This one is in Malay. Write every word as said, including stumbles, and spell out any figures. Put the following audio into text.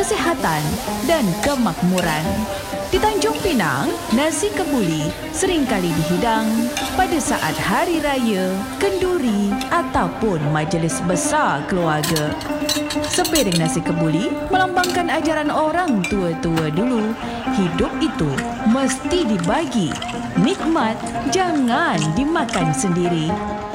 kesihatan dan kemakmuran. Di Tanjung Pinang, nasi kebuli seringkali dihidang pada saat hari raya, kenduri ataupun majlis besar keluarga. Sepiring nasi kebuli melambangkan ajaran orang tua-tua dulu. Hidup itu mesti dibagi. Nikmat jangan dimakan sendiri.